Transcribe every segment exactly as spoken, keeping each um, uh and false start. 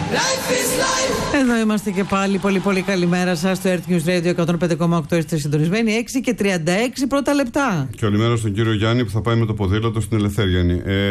Εδώ είμαστε και πάλι. Πολύ πολύ καλημέρα σας στο Earth News Radio εκατόν πέντε κόμμα οκτώ. Είστε συντονισμένοι. έξι και τριάντα έξι πρώτα λεπτά. Καλημέρα στον κύριο Γιάννη που θα πάει με το ποδήλατο στην Ελευθέριανη. Ε,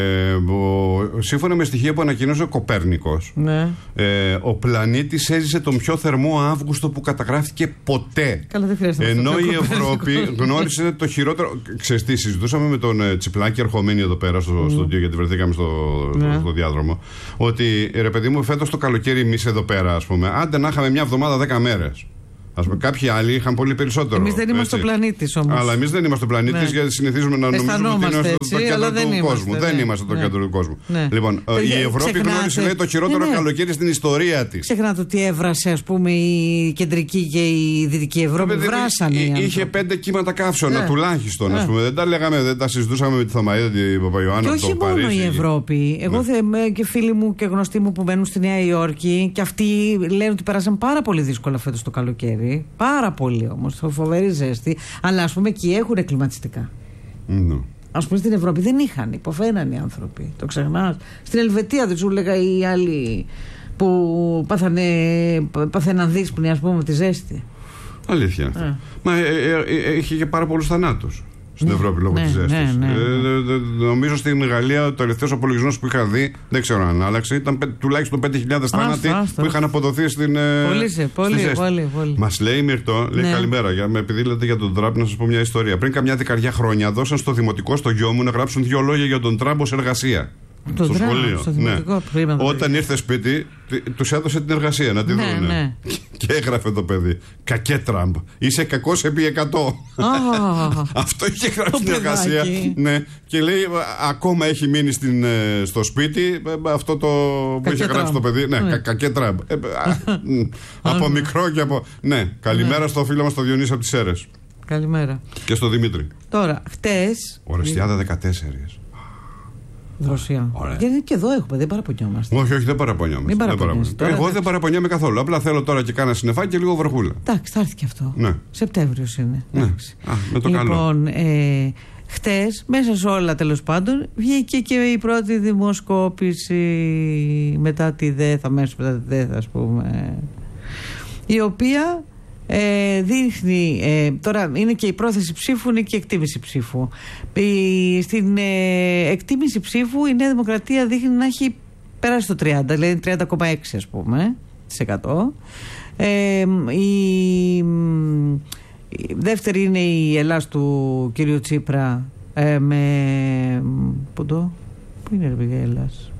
ο, σύμφωνα με στοιχεία που ανακοίνωσε ο Κοπέρνικος, ναι. ε, ο πλανήτης έζησε τον πιο θερμό Αύγουστο που καταγράφηκε ποτέ. Καλά, δεν χρειάζεται. Ενώ η Ευρώπη γνώρισε το χειρότερο. Ξέρεις τι, συζητούσαμε με τον ε, Τσιπλάκη ερχομένη εδώ πέρα στο mm. στούντιο, γιατί βρεθήκαμε στο, ναι. στο, στο διάδρομο. Ότι ρε παιδί μου, φέτος το καλοκαίρι εμείς εδώ πέρα, ας πούμε, άντε να είχαμε μια εβδομάδα δέκα μέρες. Ας πούμε, κάποιοι άλλοι είχαν πολύ περισσότερο. Εμείς δεν είμαστε ο πλανήτης όμως. Αλλά εμείς δεν είμαστε ο πλανήτης, ναι. γιατί συνηθίζουμε να νομίζουμε ότι είμαστε έτσι, το κέντρο του είμαστε, κόσμου. Ναι. Δεν είμαστε το ναι. κέντρο του κόσμου. Ναι. Λοιπόν, ε, η Ευρώπη ξεχνάτε, γνώρισε λέει, το χειρότερο ναι, ναι. καλοκαίρι στην ιστορία της. Ξεχνάτε ότι έβρασε, ας πούμε, η κεντρική και η δυτική Ευρώπη. Βέβαια, βράσανε. Είχε, είχε πέντε κύματα καύσωνα ναι. τουλάχιστον. Ναι. Ας πούμε. Δεν τα λέγαμε, δεν τα συζητούσαμε με τη Θωμαΐδα, την Παπαϊωάννα. Και όχι μόνο η Ευρώπη. Εγώ και φίλοι μου και γνωστοί μου που μένουν στη Νέα Υόρκη και αυτοί λένε ότι πέρασαν πάρα πολύ δύσκολα φέτος το καλοκαίρι. Πάρα πολύ. Όμως, φοβερή ζέστη. Αλλά ας πούμε εκεί έχουν κλιματιστικά. No. Ας πούμε στην Ευρώπη δεν είχαν, υποφέραν οι άνθρωποι. Το ξεχνάς. Στην Ελβετία δεν σου λέγα οι άλλοι που πάθανε, πάθαιναν δύσπνοια, ας πούμε, με τη ζέστη. Αλήθεια αυτό. Yeah. Μα ε, ε, ε, είχε και πάρα πολλούς θανάτους στην Ευρώπη λόγω ναι, της ζέστης. Ναι, ναι, ναι. Ε, νομίζω στην Γαλλία ο τελευταίος απολογισμός που είχα δει, δεν ξέρω αν άλλαξε, ήταν τουλάχιστον πέντε χιλιάδες θάνατοι που είχαν αποδοθεί στην πολύ, σε, πολύ, στη πολύ, πολύ. Μας λέει η Μυρτώ, λέει ναι. καλημέρα, για, επειδή λέτε για τον Τραμπ, να σας πω μια ιστορία. Πριν καμιά δεκαριά χρόνια δώσαν στο δημοτικό στο γιο μου να γράψουν δύο λόγια για τον Τραμπ ως εργασία. Το στο δρά, σχολείο. Στο ναι. Όταν ήρθε σπίτι, τους έδωσε την εργασία να τη ναι, δουν. Ναι. Και έγραφε το παιδί: κακέ Τραμπ, είσαι κακός επί εκατό. Oh, αυτό είχε γράψει στην εργασία. Ναι. Και λέει: ακόμα έχει μείνει στην, στο σπίτι αυτό το που είχε γράψει το παιδί. Ναι, κα, κακέ Τραμπ. Ε, από μικρό και από. Ναι, καλημέρα στο φίλο μας τον Διονύση από τις Σέρρες. Καλημέρα. Και στο Δημήτρη. Τώρα, χτες. Ορεστιάδα δεκατέσσερα. Ρωσία. Γιατί και εδώ έχουμε, δεν παραπονιόμαστε. Όχι, όχι, δεν παραπονιόμαστε. Δεν παραπονιόμαστε. Εγώ θα... δεν παραπονιόμαι καθόλου. Απλά θέλω τώρα και κάνα συννεφάκι και λίγο βροχούλα. Εντάξει, θα έρθει και αυτό. Ναι. Σεπτέμβριος είναι. Ναι. Α, με το λοιπόν, καλό. Ε, χτες, μέσα σε όλα τέλος πάντων, βγήκε και η πρώτη δημοσκόπηση μετά τη ΔΕΘ, αμέσως μετά τη ΔΕΘ, ας πούμε. Η οποία. Ε, δείχνει, ε, τώρα είναι και η πρόθεση ψήφου, είναι και η εκτίμηση ψήφου. Η, στην ε, εκτίμηση ψήφου η Νέα Δημοκρατία δείχνει να έχει περάσει το τριάντα, δηλαδή τριάντα κόμμα έξι ας πούμε της εκατό. Ε, η, η δεύτερη είναι η Ελλάς του κυρίου Τσίπρα ε, με πού το πού είναι ρε παιδιά η Ελλάς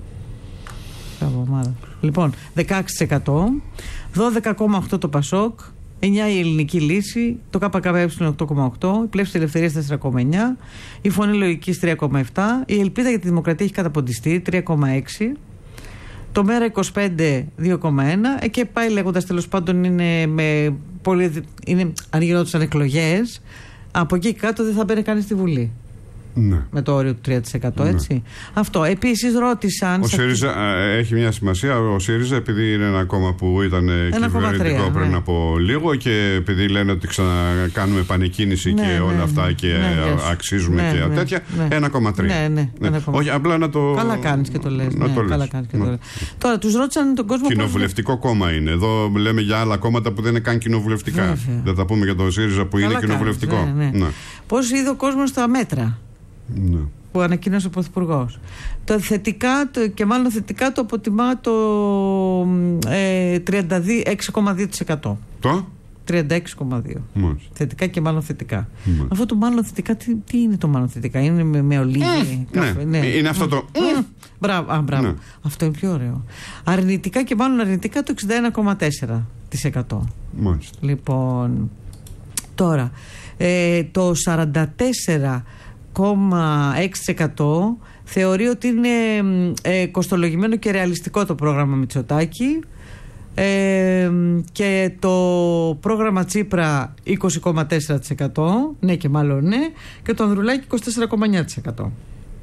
λοιπόν δεκαέξι τοις εκατό, δώδεκα κόμμα οκτώ το Πασόκ, εννιά η Ελληνική Λύση, το ΚΚΕ οκτώ κόμμα οκτώ, η Πλεύση της Ελευθερίας τέσσερα κόμμα εννιά, η Φωνή Λογικής τρία κόμμα επτά, η Ελπίδα για τη Δημοκρατία έχει καταποντιστεί τρία κόμμα έξι, το Μέρα είκοσι πέντε δύο κόμμα ένα, και πάει λέγοντας, τέλος πάντων είναι με πολύ, είναι, αν γινόντουσαν εκλογές, από εκεί κάτω δεν θα μπαίνει κανείς στη Βουλή. Ναι. Με το όριο του τρία τοις εκατό, έτσι. Ναι. Αυτό. Επίσης ρώτησαν. Ο ΣΥΡΙΖΑ αυτή... έχει μια σημασία. Ο ΣΥΡΙΖΑ, επειδή είναι ένα κόμμα που ήταν κυβερνητικό πριν ναι. από λίγο, και επειδή λένε ότι ξανακάνουμε πανεκκίνηση ναι, και ναι, όλα ναι, αυτά και ναι, αξίζουμε ναι, και ναι, τέτοια. Ναι. ένα κόμμα τρία. Ναι, ναι, ναι. Όχι, απλά να το. Καλά κάνεις και το λες. Να ναι, το καλά κάνεις και το λες. Τώρα τους ρώτησαν τον κόσμο. Κοινοβουλευτικό πώς... κόμμα είναι. Εδώ λέμε για άλλα κόμματα που δεν είναι καν κοινοβουλευτικά. Βέβαια. Δεν θα πούμε για το ΣΥΡΙΖΑ που καλά είναι κοινοβουλευτικό. Πώς είδε ο κόσμος τα μέτρα. Ναι. Που ανακοίνωσε ο Πρωθυπουργός. Το θετικά, το, και μάλλον θετικά το αποτιμά το ε, τριάντα έξι κόμμα δύο τοις εκατό. Το? τριάντα έξι κόμμα δύο. Μάλιστα. Θετικά και μάλλον θετικά. Μάλιστα. Αυτό το μάλλον θετικά, τι, τι είναι το μάλλον θετικά? Είναι με, με ολίγη. Mm, ναι. ναι. Είναι αυτό το. Mm. Μπράβο. Α, μπράβο. Ναι. Αυτό είναι πιο ωραίο. Αρνητικά και μάλλον αρνητικά το εξήντα ένα κόμμα τέσσερα τοις εκατό. Μάλιστα. Λοιπόν, τώρα ε, το σαράντα τέσσερα κόμμα έξι τοις εκατό θεωρεί ότι είναι ε, κοστολογημένο και ρεαλιστικό το πρόγραμμα Μητσοτάκη, ε, και το πρόγραμμα Τσίπρα είκοσι κόμμα τέσσερα τοις εκατό, ναι και μάλλον ναι, και το Ανδρουλάκη είκοσι τέσσερα κόμμα εννιά τοις εκατό.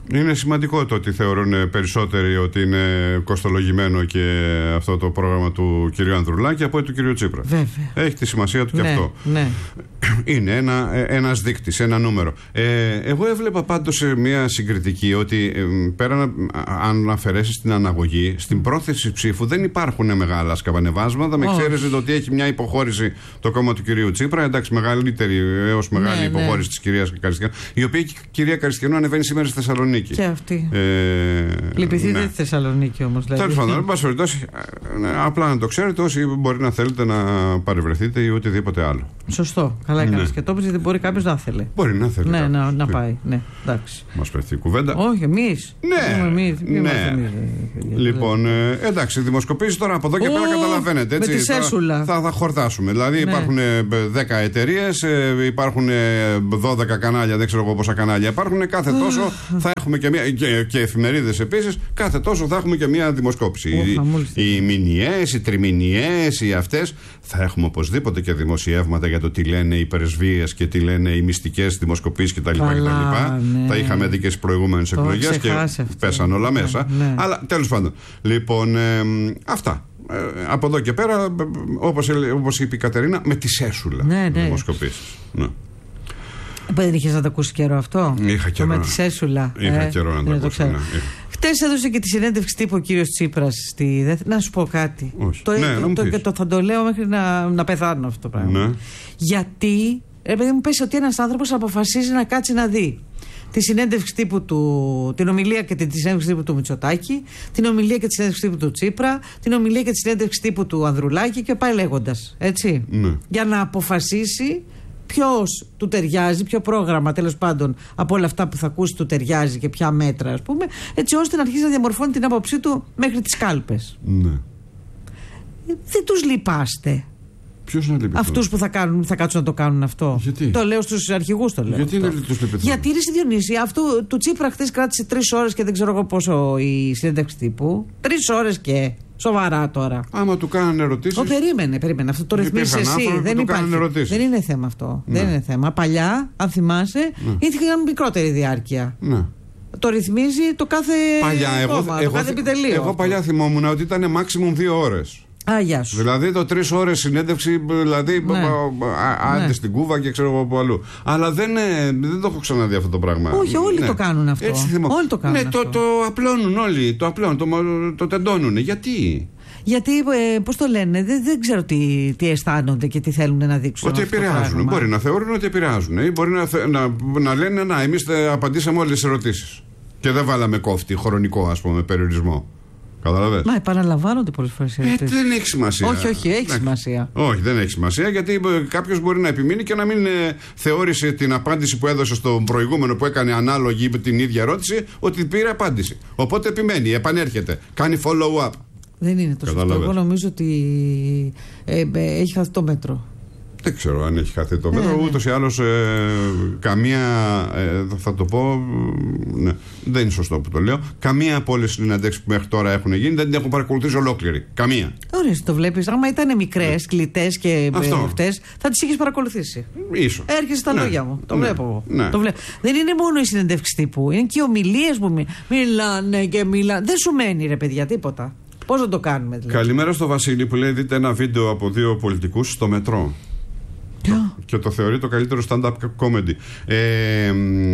Είναι σημαντικό το ότι θεωρούν περισσότεροι ότι είναι κοστολογημένο και αυτό το πρόγραμμα του κ. Ανδρουλάκη από το του κ. Τσίπρα. Βέβαια. Έχει τη σημασία του ναι, και αυτό. Ναι. Είναι ένα, ένας δείκτης, ένα νούμερο. Ε, εγώ έβλεπα πάντως μια συγκριτική ότι ε, πέραν αν αφαιρέσεις την αναγωγή, στην πρόθεση ψήφου δεν υπάρχουν μεγάλα σκαμπανεβάσματα. Με ξέρετε το ότι έχει μια υποχώρηση το κόμμα του κ. Τσίπρα. Εντάξει, μεγαλύτερη έως μεγάλη ναι, υποχώρηση ναι. της κυρίας Καριστιανού, η οποία η κυρία Καριστιανού ανεβαίνει σήμερα στη Θεσσαλονίκη. Και αυτή. Ε, Λυπηθείτε ναι. τη Θεσσαλονίκη όμως. Τέλος πάντων, εν πάση περιπτώσει, απλά να το ξέρετε, όσοι μπορεί να θέλετε να παρευρεθείτε ή οτιδήποτε άλλο. Σωστό. Καλά έκανες ναι. και το είπες, γιατί μπορεί κάποιος να θέλει. Μπορεί να θέλει. Ναι, κάποιος. να, να πάει. Ναι, εντάξει. Μας πέφτει η κουβέντα. Όχι, εμείς. Ναι. Εμείς, ναι. Εμείς, λοιπόν, ε, εντάξει, δημοσκοπήσεις τώρα από εδώ και oh, πέρα καταλαβαίνετε. Έτσι, με τη σέσουλα. Θα, θα χορτάσουμε. Δηλαδή ναι. υπάρχουν δέκα εταιρείες, υπάρχουν δώδεκα κανάλια, δεν ξέρω εγώ πόσα κανάλια υπάρχουν. Κάθε τόσο θα έχουμε και, μια, και, και εφημερίδες επίσης, κάθε τόσο θα έχουμε και μια δημοσκόπηση. Oh, οι, οι μηνιαίες, οι τριμηνιαίες, οι αυτές. Θα έχουμε οπωσδήποτε και δημοσιεύματα για το τι λένε οι πρεσβείες και τι λένε οι μυστικές δημοσκοπήσεις κτλ. Ναι. Τα είχαμε δει και στις προηγούμενες εκλογές και αυτό. Πέσαν όλα ναι, μέσα. Ναι. Αλλά τέλος πάντων. Λοιπόν, ε, αυτά. Ε, από εδώ και πέρα, όπως, όπως είπε η Κατερίνα, με τη σέσουλα ναι, ναι. δημοσκοπήσεις. Ναι. Δεν είχες να το ακούσει καιρό αυτό? Είχα καιρό. Με τη σέσουλα. Είχα ε, καιρό να το ακούσω. Ναι, χτες έδωσε και τη συνέντευξη τύπου ο κύριος Τσίπρας στη... Να σου πω κάτι. Το, ναι, το, το, το, θα το λέω μέχρι να, να πεθάνω αυτό το πράγμα. Ναι. Γιατί, ρε παιδί μου, πες ότι ένας άνθρωπος αποφασίζει να κάτσει να δει τη συνέντευξη τύπου του, την ομιλία και τη συνέντευξη τύπου του Μητσοτάκη, την ομιλία και τη συνέντευξη τύπου του Τσίπρα, την ομιλία και τη συνέντευξη τύπου του Ανδρουλάκη και πάει λέγοντας. Έτσι. Ναι. Για να αποφασίσει ποιος του ταιριάζει, ποιο πρόγραμμα τέλος πάντων από όλα αυτά που θα ακούσει του ταιριάζει και ποια μέτρα, ας πούμε, έτσι ώστε να αρχίσει να διαμορφώνει την άποψή του μέχρι τις κάλπες. Ναι. Δεν τους λυπάστε? Ποιος να λυπηθεί? Αυτούς που θα, κάνουν, θα κάτσουν να το κάνουν αυτό. Γιατί? Το λέω στους αρχηγούς, το λέω. Γιατί δεν τους λυπηθούν? Γιατί ρε Διονύση, αυτού του Τσίπρα χθες κράτησε τρεις ώρες και δεν ξέρω εγώ πόσο η συνέντευξη τύπου. Τρεις ώρες και. Σοβαρά τώρα. Άμα του κάνανε ερωτήσεις. Ω, περίμενε, περίμενε. Αυτό το ρυθμίζεις εσύ. Δεν υπάρχει. Δεν είναι θέμα αυτό. Ναι. Δεν είναι θέμα. Παλιά, αν θυμάσαι, ναι. είχαν μικρότερη διάρκεια. Ναι. Το ρυθμίζει το κάθε. Παλιά, εγώ, κόμμα, εγώ, το κάθε επιτελείο. Εγώ παλιά θυμόμουν ότι ήταν maximum δύο ώρες. Α, γεια σου. Δηλαδή το τρεις ώρες συνέντευξη, δηλαδή ναι. άντε ναι. στην Κούβα και ξέρω από αλλού. Αλλά δεν, δεν το έχω ξαναδεί αυτό το πράγμα. Όχι, όλοι ναι. το κάνουν αυτό. Έτσι θυμώ. Όλοι το κάνουν ναι, αυτό. Το, το απλώνουν όλοι. Το απλώνουν, το, το τεντώνουν. Γιατί? Γιατί, ε, πώς το λένε, δεν, δεν ξέρω τι, τι αισθάνονται και τι θέλουν να δείξουν. Ότι επηρεάζουν. Μπορεί να θεωρούν ότι επηρεάζουν. Ή μπορεί να, να, να λένε, να, εμείς απαντήσαμε όλες τις ερωτήσεις. Και δεν βάλαμε κόφτη, χρονικό, ας πούμε, περιορισμό. Καταλαβες. Μα επαναλαμβάνονται πολλές φορές. Ε, δεν έχει σημασία. Όχι, όχι, έχει ναι. σημασία. Όχι, δεν έχει σημασία, γιατί κάποιος μπορεί να επιμείνει και να μην ε, θεώρησε την απάντηση που έδωσε στον προηγούμενο που έκανε ανάλογη με την ίδια ερώτηση ότι πήρε απάντηση. Οπότε επιμένει, επανέρχεται, κάνει follow-up. Δεν είναι το σωστό. Εγώ νομίζω ότι ε, ε, έχει χαθεί το μέτρο. Δεν ξέρω αν έχει χαθεί το μέτρο. Ναι, ούτως ή άλλως ε, καμία, ε, θα το πω, ναι, δεν είναι σωστό που το λέω. Καμία από όλες τις συναντήσεις που μέχρι τώρα έχουν γίνει δεν την έχω παρακολουθήσει ολόκληρη. Καμία. Ωραία, το βλέπεις. Άμα ήταν μικρές, ναι. κλητές και αυτές, θα τις είχες παρακολουθήσει. Ίσως. Έρχεσαι στα ναι. λόγια μου. Το ναι. βλέπω εγώ. Ναι. Το βλέπω. Δεν είναι μόνο οι συνεντεύξεις τύπου. Είναι και οι ομιλίες που μι... μιλάνε και μιλάνε. Δεν σου μένει, ρε παιδιά, τίποτα. Πώς να το κάνουμε, δηλαδή. Καλημέρα στο Βασίλη που λέει: δείτε ένα βίντεο από δύο πολιτικούς στο μετρό. Yeah. Και το θεωρεί το καλύτερο stand-up comedy. Ε,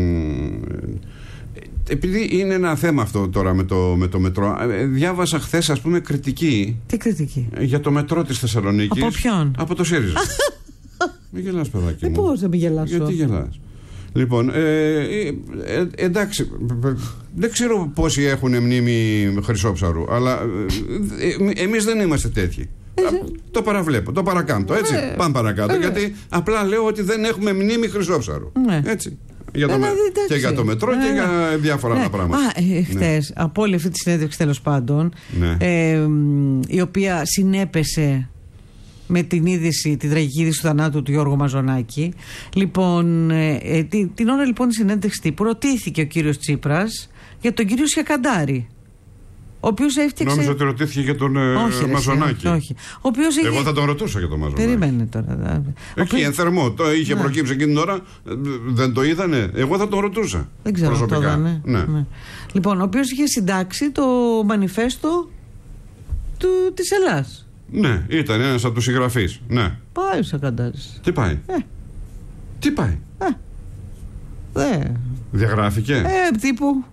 επειδή είναι ένα θέμα αυτό τώρα με το, με το μετρό, διάβασα χθες, ας πούμε, κριτική. Τι κριτική? Για το μετρό της Θεσσαλονίκης. Από ποιον? Από το ΣΥΡΙΖΑ. Μην γελάς, παιδάκι μου. Ε, πώς δεν μην γελάσω? Γιατί γελάς? Λοιπόν, ε, ε, ε, εντάξει, δεν ξέρω πόσοι έχουν μνήμη Χρυσόψαρου, αλλά ε, ε, εμείς δεν είμαστε τέτοιοι. Ε, το παραβλέπω, το παρακάμπτω, έτσι. Ε, Πάμε παρακάτω, ε, γιατί απλά λέω ότι δεν έχουμε μνήμη Χρυσόψαρου. Ναι. Έτσι. Για το, ε, με, και για το μετρό ε, και για διάφορα άλλα ναι. πράγματα. Α, ε, χτες, ναι. από όλη αυτή τη συνέντευξη τέλος πάντων, ναι. ε, η οποία συνέπεσε με την είδηση, την τραγική είδηση του θανάτου του Γιώργου Μαζονάκη. Λοιπόν, ε, την, την ώρα λοιπόν τη συνέντευξη τύπου ρωτήθηκε ο κύριος Τσίπρας για τον κύριο Σιακαντάρη. Ο οποίος έφτιαξε. Νόμιζα ότι ρωτήθηκε για τον ε, όχι, Μαζονάκη. Όχι, όχι. Ο οποίος Εγώ είχε... θα τον ρωτούσα για τον Μαζονάκη. Περίμενε τώρα. Εκεί οποίο... εν θερμό. Το είχε ναι. προκύψει εκείνη την ώρα. Δεν το είδανε. Εγώ θα τον ρωτούσα. Δεν ξέρω αν το είδανε. Ναι. Ναι. Λοιπόν, ο οποίος είχε συντάξει το μανιφέστο του... της Ελλάς. Ναι, ήταν ένας από τους συγγραφείς. Ναι. Πάει ο Σακαντάρης. Τι πάει. Ε. Τι πάει. Ε. Δε. Διαγράφηκε. Ε, τύπου.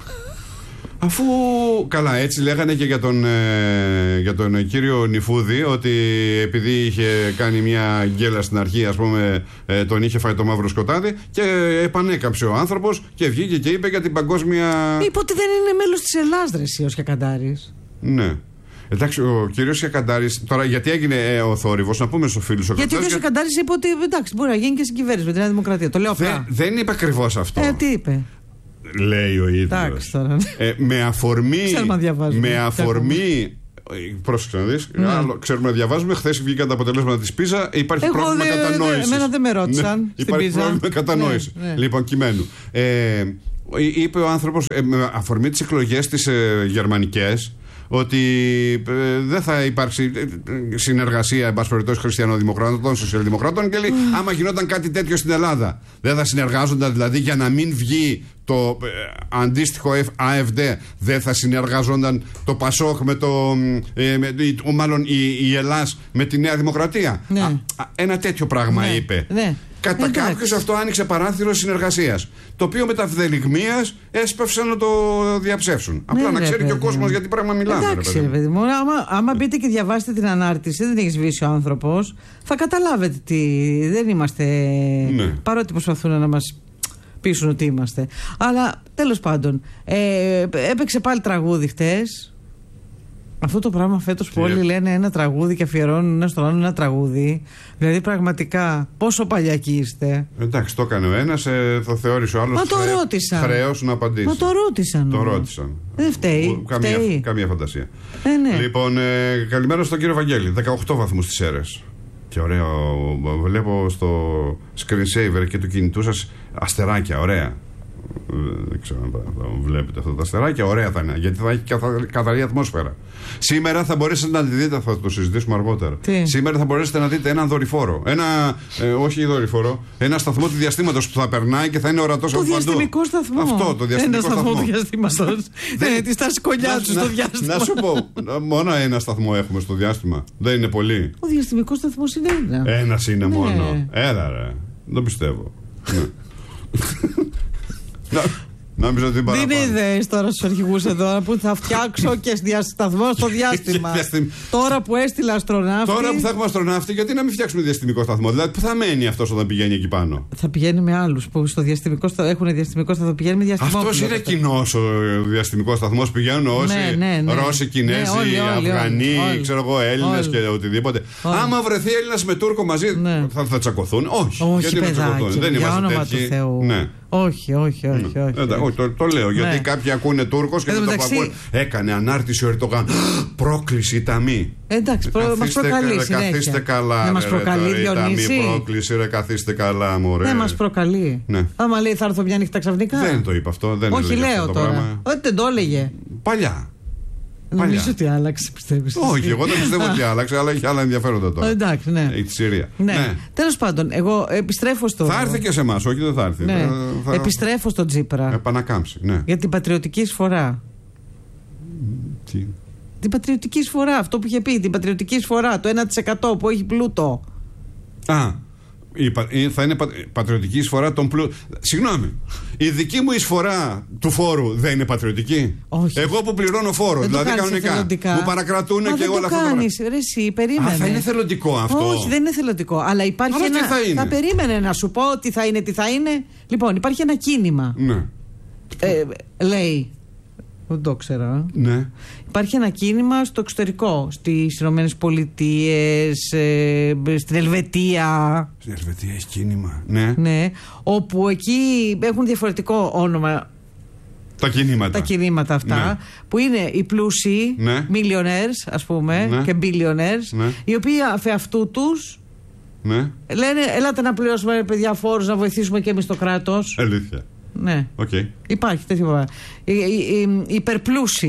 Αφού καλά έτσι λέγανε και για τον, ε, για τον κύριο Νιφούδη, ότι επειδή είχε κάνει μια γκέλα στην αρχή, ας πούμε, ε, τον είχε φάει το μαύρο σκοτάδι και επανέκαψε ο άνθρωπος και βγήκε και είπε για την παγκόσμια... Είπε ότι δεν είναι μέλος της Ελλάς, ρε εσύ, ο Σιακαντάρης. Ναι. Εντάξει, ο κύριος Σιακαντάρης, τώρα γιατί έγινε ε, ο θόρυβος, να πούμε στους φίλους. Ο γιατί ο Σιακαντάρης είπε ότι εντάξει, μπορεί να γίνει και συγκυβέρνηση με τη Νέα Δημοκρατία. Το λέω απλά. Δεν, δεν είπε ακριβώς αυτό. Ε, τι είπε. Λέει ο ίδιος. Ε, με αφορμή. Με αφορμή. Πρόσεξε να δεις. Ναι. Άλλο, ξέρουμε να διαβάζουμε. Χθες βγήκαν τα αποτελέσματα της Πίζα. Υπάρχει Εγώ πρόβλημα δε, κατανόησης. Εμένα δεν με ρώτησαν. Ναι, υπάρχει Πίζα. Πρόβλημα κατανόησης. Ναι, ναι. Λοιπόν, κειμένου. Ε, είπε ο άνθρωπος ε, με αφορμή τις εκλογές τις ε, γερμανικές, ότι ε, δεν θα υπάρξει ε, συνεργασία, εν πάση περιπτώσει, χριστιανοδημοκρατών, σοσιαλδημοκρατών και λέει, mm. άμα γινόταν κάτι τέτοιο στην Ελλάδα, δεν θα συνεργάζονταν δηλαδή για να μην βγει το ε, αντίστοιχο Α Φ Ντι, δεν θα συνεργάζονταν το Πασόκ με το, ε, με, ο, μάλλον η, η Ελλάς με τη Νέα Δημοκρατία. Ναι. Α, α, ένα τέτοιο πράγμα ναι. είπε. Ναι. Κατά κάποιος αυτό άνοιξε παράθυρο συνεργασίας. Το οποίο με τα ευδελιγμίας έσπευσαν να το διαψεύσουν. Απλά ναι, να ξέρει και ο κόσμος γιατί πράγμα μιλάμε. Εντάξει, ρε παιδί μου. Άμα, άμα μπείτε και διαβάσετε την ανάρτηση, δεν έχει σβήσει ο άνθρωπος, θα καταλάβετε τι. Δεν είμαστε. Ναι. Παρότι προσπαθούν να μας πείσουν ότι είμαστε. Αλλά τέλος πάντων, ε, έπαιξε πάλι τραγούδι χτες. Αυτό το πράγμα φέτος που όλοι λένε ένα τραγούδι και αφιερώνουν ένα στον άλλο ένα τραγούδι. Δηλαδή πραγματικά πόσο παλιακοί είστε. Εντάξει, το έκανε ο ένας, ε, το θεώρησε ο άλλος. Μα το χρέ... ρώτησαν. Χρέος να απαντήσει. Μα το ρώτησαν. Το ρώτησαν. Δεν φταίει. Καμία, φταίει. καμία φαντασία. Ε, ναι. Λοιπόν, ε, καλημέρα στον κύριο Βαγγέλη. δεκαοκτώ βαθμούς στις Σέρρες. Και ωραίο. Βλέπω στο screen saver και του κινητού σας αστεράκια. Ωραία. Δεν ξέρω αν θα βλέπετε αυτά τα αστεράκια. Ωραία θα είναι, γιατί θα έχει καθα... καθαρή ατμόσφαιρα. Σήμερα θα μπορέσετε να τη δείτε, θα το συζητήσουμε αργότερα. Τι? Σήμερα θα μπορέσετε να δείτε έναν δορυφόρο. Ένα, ε, όχι δορυφόρο, ένα σταθμό του διαστήματος που θα περνάει και θα είναι ορατός από παντού. Το διαστημικό σταθμό. Αυτό, το διαστημικό ένα σταθμό. Ένα σταθμό του διαστήματος. Δεν τη στάση κολλιά του στο διάστημα. Να σου πω, μόνο ένα σταθμό έχουμε στο διάστημα. Δεν είναι πολύ. Ο διαστημικός σταθμός είναι ένα. Ένας είναι ναι. μόνο. Έλα ρε. Δεν πιστεύω. ναι. Να, νόμιζα ότι παραπάνω. Δεν είναι ιδέες τώρα στους αρχηγούς εδώ που θα φτιάξω και σταθμό στο διάστημα. Τώρα που έστειλα αστροναύτη. Τώρα που θα έχουμε αστροναύτη, γιατί να μην φτιάξουμε διαστημικό σταθμό? Δηλαδή, πού θα μένει αυτός όταν πηγαίνει εκεί πάνω? Θα πηγαίνει με άλλους που στο διαστημικό σταθμό έχουν διαστημικό σταθμό. Πηγαίνει με διαστημικό. Αυτός είναι κοινός ο διαστημικός σταθμός. Πηγαίνουν όσοι ναι, ναι, ναι. Ρώσοι, Κινέζοι, ναι, όλοι, όλοι, Αφγανοί, όλοι, ξέρω εγώ, Έλληνες και οτιδήποτε. Όλοι. Άμα βρεθεί Έλληνας με Τούρκο μαζί, ναι. θα, θα τσακωθούν. Όχι. Όχι, γιατί παιδάκι, να δεν είμαστε τέτοιοι. Όχι, όχι, όχι. όχι, ναι. όχι. Το, το λέω, γιατί ναι. κάποιοι ακούνε Τούρκος και δεν το ακούνε. Έκανε ανάρτηση ο Ερντογάν. Πρόκληση ταμή. Εντάξει, προ, μας προκαλεί. Ρε, καθίστε καλά. Ναι, μας προκαλεί, Διονύση. Ταμή πρόκληση, ρε, καθίστε καλά, μωρέ. Ναι, μας προκαλεί. Ναι. Άμα λέει θα έρθω μια νύχτα ξαφνικά. Δεν το είπα αυτό. Δεν όχι, λέω το τώρα. Ότι δεν το έλεγε. Παλιά. Νομίζω ότι άλλαξε, πιστεύεις? Όχι, εγώ δεν πιστεύω ότι άλλαξε, αλλά έχει άλλα ενδιαφέροντα τώρα. Εντάξει, ναι. Έχει τη Συρία. Ναι. ναι. Τέλος πάντων, εγώ επιστρέφω στο. Θα έρθει και σε εμάς, όχι δεν θα έρθει. Ναι. Θα... Επιστρέφω στον Τσίπρα. Επανακάμψει, ναι. Για την πατριωτική εισφορά. Τι? Την πατριωτική εισφορά, αυτό που είχε πει, την πατριωτική εισφορά, το ένα τοις εκατό που έχει πλούτο. Α. Θα είναι πατριωτική εισφορά των πλούτων. Συγγνώμη. Η δική μου εισφορά του φόρου δεν είναι πατριωτική? Όχι. Εγώ που πληρώνω φόρο, δεν δηλαδή κανονικά. Μου παρακρατούν και όλα αυτά. Δεν το ρε εσύ, περίμενε. Α, θα είναι θελοντικό αυτό? Όχι, δεν είναι θελοντικό. Αλλά υπάρχει αλλά ένα. Τι θα, είναι? θα περίμενε να σου πω τι θα είναι, τι θα είναι. Λοιπόν, υπάρχει ένα κίνημα. Ναι. Ε, λέει. Δεν το ξέρα. Ναι. Υπάρχει ένα κίνημα στο εξωτερικό. Στις Ηνωμένες Πολιτείες, ε, στην Ελβετία. Στην Ελβετία έχει κίνημα. Ναι. Ναι. Όπου εκεί έχουν διαφορετικό όνομα. Τα κινήματα. Τα κινήματα αυτά. Ναι. Που είναι οι πλούσιοι, ναι. millionaires, ας πούμε, ναι. και billionaires, ναι. οι οποίοι αφ' αυτού τους ναι. λένε, ελάτε να πληρώσουμε, παιδιά, φόρους, να βοηθήσουμε και εμείς το κράτος. Αλήθεια. Ναι. Okay. Υπάρχει τέτοιο πράγμα. Οι, οι, οι υπερπλούσιοι.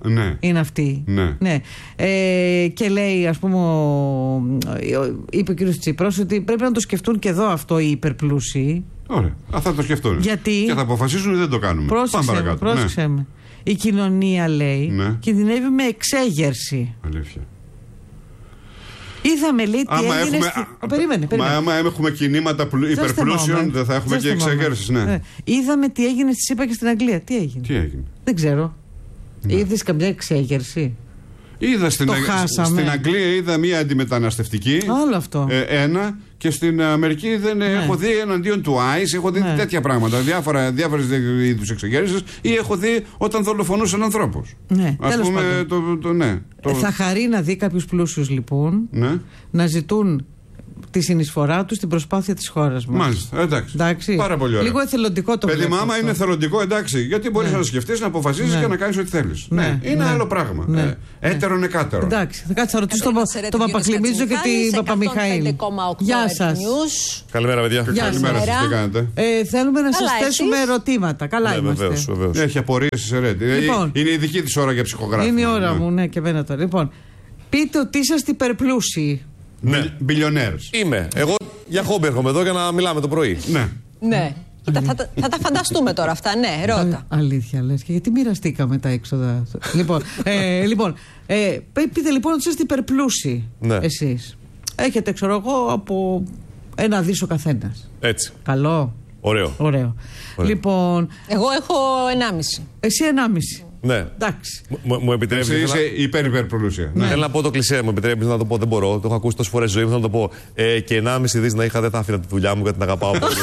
Ναι. Είναι αυτή. Ναι. Ναι. Ε, και λέει, ας πούμε, ο, είπε ο κύριος Τσίπρας ότι πρέπει να το σκεφτούν και εδώ αυτό οι υπερπλούσιοι. Ωραία. Α, θα το σκεφτούν. Γιατί? Και θα αποφασίσουν ότι δεν το κάνουμε. Πρόσεξε, Πάμε παρακάτω. πρόσεξε Ναι. με. Η κοινωνία, λέει, ναι, κινδυνεύει με εξέγερση. Αλήθεια. Είδαμε, λέει, τι άμα έγινε. Έχουμε, στη... α, ο, περίμενε, περίμενε. Μα άμα έχουμε κινήματα υπερπλούσιων, δεν θα έχουμε Just και εξεγέρσεις. Ναι. Ναι. Είδαμε τι έγινε στη ΣΥΠΑ και στην Αγγλία. Τι έγινε. Τι έγινε. Δεν ξέρω. Ναι. Είδες καμιά εξέγερση? Είδα στην, Αγ... στην Αγγλία είδα μία αντιμεταναστευτική. Άλλο αυτό. Ε, ένα. Και στην Αμερική δεν ναι. έχω δει εναντίον του άις, έχω δει ναι. τέτοια πράγματα. Διάφορες είδους εξεγέρσεις ή έχω δει όταν δολοφονούσαν ανθρώπους. Ναι, ας τέλος πούμε, πάντων. Το, το, ναι, το... Θα χαρεί να δει κάποιους πλούσιους, λοιπόν, ναι. να ζητούν τη συνεισφορά του στην προσπάθεια της χώρας μας. Μάλιστα, εντάξει. εντάξει. Πάρα πολύ ωραία. Λίγο εθελοντικό το παιδί. Μάμα είναι εθελοντικό, εντάξει. Γιατί μπορείς ναι. να το σκεφτείς, να αποφασίσεις ναι. και να κάνεις ό,τι θέλεις. Ναι. Ναι. Είναι ναι. άλλο πράγμα. Ναι. Ε, έτερον εκάτερον. Εντάξει, θα κάτσεις να ρωτήσω τον Παπακλημίτζο και την Παπαμιχαήλ. Γεια σας. Καλημέρα, παιδιά. Καλημέρα σας, τι κάνετε. Ε, θέλουμε να σας θέσουμε ερωτήματα. Καλά είμαστε. Έχει απορίες σε ρέτη. Είναι η δική της ώρα για ψυχογράφημα. Είναι η ώρα μου, ναι, και εμένα τώρα. Λοιπόν, πείτε ότι είσαστε υπερπλούσιοι. Ναι. Μπιλιονέρς. Είμαι. Εγώ για χόμπι έρχομαι εδώ για να μιλάμε το πρωί. Ναι. Ναι. Κοίτα, θα, θα, θα τα φανταστούμε τώρα αυτά, ναι, ρώτα. Α, αλήθεια λες, και γιατί μοιραστήκαμε τα έξοδα. λοιπόν, ε, λοιπόν ε, πείτε λοιπόν ότι είστε υπερπλούσιοι, ναι, εσείς. Έχετε, ξέρω εγώ, από ένα δις ο καθένας. Έτσι. Καλό. Ωραίο. Ωραίο. Ωραίο. Λοιπόν, εγώ έχω ενάμιση. Εσύ ενάμιση. Ναι. Εντάξει. Μου, μου επιτρέπεις. Εσύ είσαι υπέρ υπερπλούσια. Ναι. Θέλω να πω το κλισέ, μου επιτρέπεις να το πω, δεν μπορώ. Το έχω ακούσει τόσες φορές στη ζωή μου, θέλω να το πω. Ε, και ενάμιση δις να είχα, δεν θα άφηνα τη δουλειά μου γιατί την αγαπάω πολύ.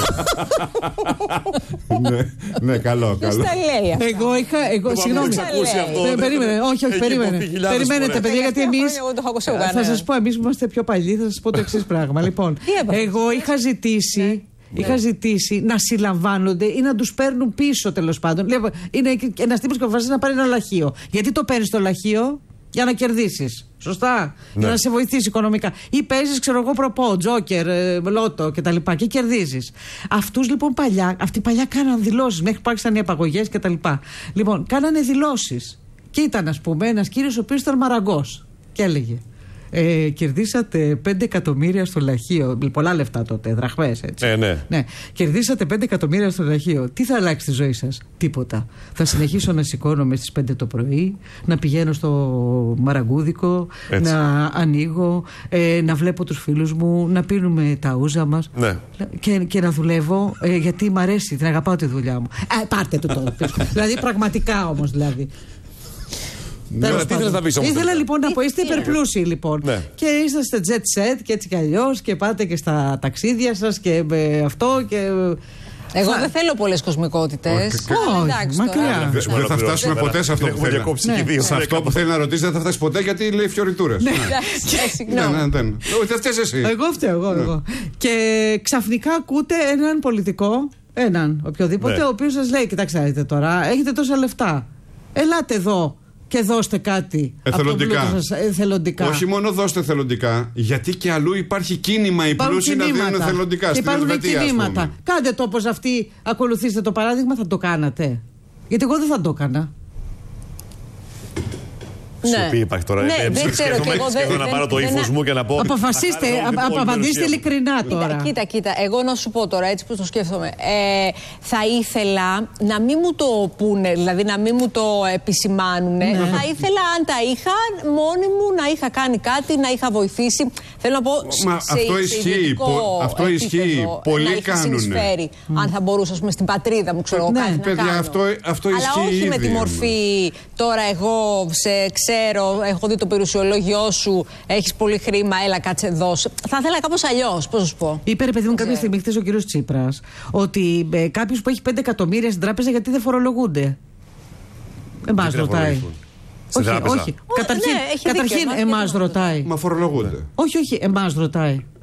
ναι, ναι, καλό, καλό. Ποιος τα λέει αυτά? Εγώ είχα. Εγώ, συγγνώμη. Περίμενε, όχι, όχι, περίμενε. Περιμένετε, παιδιά, γιατί εμείς. Θα σας πω, εμείς που είμαστε πιο παλιοί, θα σας πω το εξής πράγμα. Λοιπόν, εγώ είχα ζητήσει. Ναι. Είχα ζητήσει να συλλαμβάνονται ή να τους παίρνουν πίσω, τέλος πάντων. Είναι ένας τύπος που αποφασίζει να πάρει ένα λαχείο. Γιατί το παίρνεις το λαχείο? Για να κερδίσεις. Σωστά. Ναι. Για να σε βοηθήσει οικονομικά. Ή παίζεις, ξέρω εγώ, προπό, τζόκερ, λότο κτλ. Και, και κερδίζεις. Αυτούς λοιπόν παλιά, αυτοί παλιά κάναν δηλώσεις. Μέχρι που άρχισαν οι απαγωγές κτλ. Λοιπόν, κάνανε δηλώσεις. Και ήταν, ας πούμε, ένας κύριος ο οποίος ήταν μαραγκός. Και έλεγε. Ε, κερδίσατε πέντε εκατομμύρια στο λαχείο. Πολλά λεφτά τότε, δραχμές, έτσι. Ε, ναι. ναι. Κερδίσατε πέντε εκατομμύρια στο λαχείο. Τι θα αλλάξει τη ζωή σας? Τίποτα. Θα συνεχίσω να σηκώνομαι στις πέντε το πρωί, να πηγαίνω στο μαραγκούδικο, έτσι, να ανοίγω, ε, να βλέπω τους φίλους μου, να πίνουμε τα ούζα μας. Ναι. Και, και να δουλεύω, ε, γιατί μ' αρέσει, την αγαπάω τη δουλειά μου. Ε, πάρτε το τώρα. δηλαδή, πραγματικά όμως, δηλαδή. Ναι, τι θέλεις να πεις όμως? Ήθελα λοιπόν να πω, είστε υπερπλούσιοι λοιπόν. Ναι. Και είσαστε jet set και έτσι κι αλλιώς και πάτε και στα ταξίδια σας και ε, αυτό και. Εγώ δεν θέλω πολλές κοσμικότητες. Όχι, μακριά. Δεν θα φτάσουμε ποτέ σε αυτό που θέλει. Σε αυτό που θέλει να ρωτήσει δεν θα φτάσει ποτέ γιατί λέει φιωριτούρες. Ναι, συγγνώμη. Όχι, φταίς εσύ. Εγώ φταίω, εγώ. Και ξαφνικά ακούτε έναν πολιτικό, έναν οποιοδήποτε, ο οποίος σας λέει: κοιτάξτε τώρα, έχετε τόσα λεφτά. Ελάτε εδώ και δώστε κάτι εθελοντικά. Από σας, εθελοντικά. Όχι μόνο δώστε εθελοντικά, γιατί και αλλού υπάρχει κίνημα οι πλούσιοι να δίνουν εθελοντικά. Στην Ελβετία, κινήματα. Κάντε το όπως αυτοί, ακολουθήστε το παράδειγμα, θα το κάνατε? Γιατί εγώ δεν θα το έκανα. Σιωπή υπάρχει τώρα. Ναι, δεν ξέρω και εγώ δεν, να πάρω το ύφος μου και να πω. Αποφασίστε, απαντήστε ειλικρινά τώρα. Κοίτα, κοίτα, κοίτα. Εγώ να σου πω τώρα, έτσι που το σκέφτομαι. Ε, θα ήθελα να μην μου το πούνε, δηλαδή να μην μου το επισημάνουν. Ναι. Θα ήθελα, αν τα είχα, μόνη μου να είχα κάνει κάτι, να είχα βοηθήσει. Θέλω να πω. Μα σε, αυτό σε ισχύει. Αυτό ισχύει. Πολλοί κάνουν. Mm. Αν θα μπορούσα, πούμε, στην πατρίδα μου, ξέρω εγώ, ναι. κάτι Παιδιά, να κάνω. αυτό, αυτό αλλά ισχύει. όχι ήδη, με τη μορφή τώρα εγώ σε ξέρω, έχω δει το περιουσιολόγιο σου, έχεις πολύ χρήμα, έλα κάτσε εδώ. Θα ήθελα κάπως αλλιώς, πώς να σου πω. Είπε ρε παιδί μου κάποια στιγμή χθες ο κύριος Τσίπρας ότι ε, κάποιος που έχει πέντε εκατομμύρια στην τράπεζα γιατί δεν φορολογούνται. Εμάς ρωτάει. Στην όχι, τράπεζα. όχι. Καταρχήν, ναι, καταρχήν εμάς ρωτάει. Μα φορολογούνται. Όχι, όχι, εμάς ρωτάει.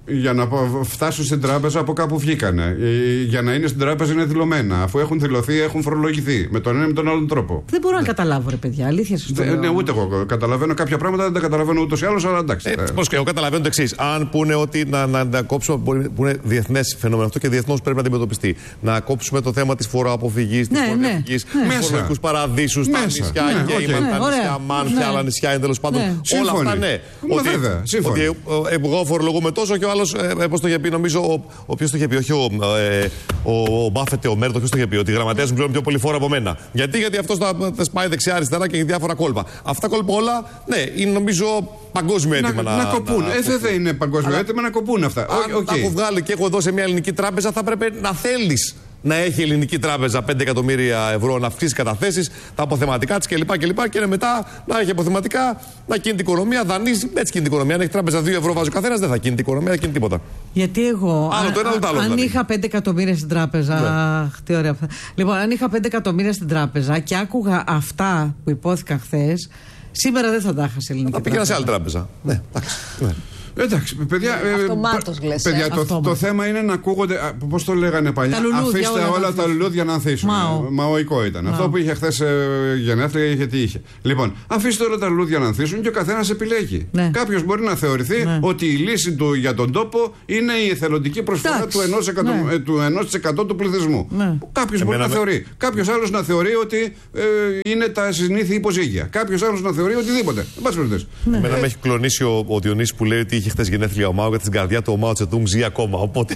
Για να φτάσουν στην τράπεζα από κάπου βγήκανε. Για να είναι στην τράπεζα είναι δηλωμένα. Αφού έχουν δηλωθεί, έχουν φορολογηθεί. Με τον ένα ή με τον άλλον τρόπο. Δεν μπορώ να καταλάβω, ρε παιδιά. Αλήθεια σας το λέω. Ναι, ούτε εγώ καταλαβαίνω κάποια πράγματα, δεν τα καταλαβαίνω ούτως ή άλλως, αλλά εντάξει. Ε, Πώς και εγώ καταλαβαίνω το εξής. Αν πούνε ότι να, να, να κόψουμε. Που είναι διεθνές φαινόμενο αυτό και διεθνώς πρέπει να αντιμετωπιστεί. Να κόψουμε το θέμα της φοροαποφυγής, της ναι, φοροδιαφυγής, ναι, τους φορολογικούς παραδείσους, τα νησιά, ναι, okay. τα νησιά Μάν και άλλα νησιά είναι τέλος πάντων. Όλα αυτά ναι. Ότι εγώ φορολογούμε τόσο και ο άλλος, πώς το είχε πει, νομίζω, ο ποιος το είχε πει, όχι ο Μπάφετ, ο Μέρτο, ποιος το είχε πει, ότι οι γραμματέες μου πλέον πιο πολύ φόρο από μένα. Γιατί, γιατί αυτός θα σπάει δεξιά-αριστερά και έχει διάφορα κόλπα. Αυτά κόλπα όλα, ναι, είναι νομίζω παγκόσμιο αίτημα να, να, να κοπούν. Να, ε, δεν θα είναι παγκόσμιο αλλά, αίτημα να κοπούν αυτά. Αν τα έχω βγάλει και έχω εδώ σε μια ελληνική τράπεζα, θα πρέπει να θέλεις να έχει η ελληνική τράπεζα πέντε εκατομμύρια ευρώ, να αυξήσει καταθέσεις, τα αποθεματικά της κλπ. Και, και, και μετά να έχει αποθεματικά, να κινεί την οικονομία, δανείζει. Έτσι κινεί την οικονομία. Αν έχει τράπεζα δύο ευρώ βάζει ο καθένας, δεν θα κινεί την οικονομία, δεν κινεί τίποτα. Γιατί εγώ. Άλλο το ένα, άλλο το άλλο, αν δηλαδή. είχα πέντε εκατομμύρια στην τράπεζα. Αχ, τι ωραία αυτά. Λοιπόν, αν είχα πέντε εκατομμύρια στην τράπεζα και άκουγα αυτά που υπόθηκαν χθες, σήμερα δεν θα τα είχα σε ελληνική τράπεζα. Θα πήγαινα σε άλλη τράπεζα. Ναι, εντάξει. Ναι. Εντάξει, παιδιά, αυτομάτως, λες, παιδιά ε, το, το, το θέμα είναι να ακούγονται. Πώς το λέγανε παλιά, αφήστε όλα, όλα τα λουλούδια να ανθίσουν. Μαο. Μαοϊκό ήταν. Μαο. Αυτό που είχε χθες ε, γενέθλια είχε τι είχε. Λοιπόν, αφήστε όλα τα λουλούδια να ανθίσουν και ο καθένας επιλέγει. Ναι. Κάποιος μπορεί να θεωρηθεί ναι. ότι η λύση του για τον τόπο είναι η εθελοντική προσφορά του ενός τοις εκατό ναι. του πληθυσμού. Ναι. Κάποιος μπορεί να θεωρεί. Κάποιος άλλος να θεωρεί ότι ε, είναι τα συνήθεια υποζύγια. Κάποιος άλλος να θεωρεί οτιδήποτε. Εμένα με έχει κλονίσει ο Διονύσης που λέει ότι είχε χθες γενέθλια ο Μάο, γιατί στην καρδιά του ο Μάο Τσετούμ ζει ακόμα. Οπότε.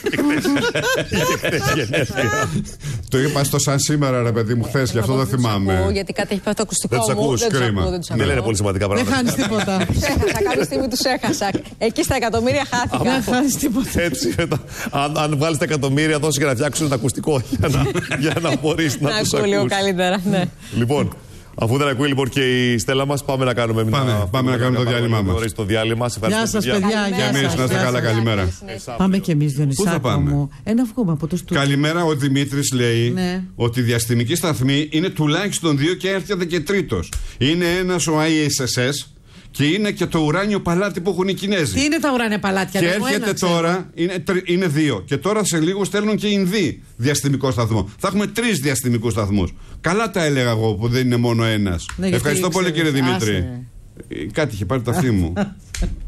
Το είπα στο σαν σήμερα, ρε παιδί μου, χθες, γι' αυτό το θυμάμαι. Γιατί κάτι έχει πάει το ακουστικό μου. Δεν τους ακούω. Δεν λένε πολύ σημαντικά πράγματα. Δεν χάνεις τίποτα. Έχασα, κάποια στιγμή τους έχασα. Εκεί στα εκατομμύρια χάθηκα. Δεν χάνεις τίποτα. Έτσι, αν βγάλεις τα εκατομμύρια, δώσει και να φτιάξουν το ακουστικό για να μπορείς να τους ακούσεις. Να ακούω λίγο καλύτερα, ναι. Λοιπόν. Αφού δεν ακούει λοιπόν και η Στέλλα μας, πάμε να κάνουμε μια... Πάμε, πάμε να κάνουμε το διάλειμμα μας. Το διάλειμμα. Γεια σας παιδιά, γεια σας. Και εμείς, να είστε καλά, καλημέρα. Πάμε και εμείς, Διονυσάκο μου. Ένα βγούμε από το στούντιο. Καλημέρα, ο Δημήτρης λέει ναι. ότι η διαστημική σταθμή είναι τουλάχιστον δύο και έρχεται και τρίτος. Είναι ένας ο άι ες ες ες και είναι και το ουράνιο παλάτι που έχουν οι Κινέζοι. Τι είναι τα ουράνια παλάτια, και έρχεται τώρα, είναι, είναι δύο. Και τώρα σε λίγο στέλνουν και οι Ινδοί διαστημικό σταθμό. Θα έχουμε τρεις διαστημικούς σταθμούς. Καλά τα έλεγα εγώ που δεν είναι μόνο ένας. Ναι, ευχαριστώ πολύ, κύριε Δημήτρη. Άσε. Κάτι είχε πάρει το αυτή μου.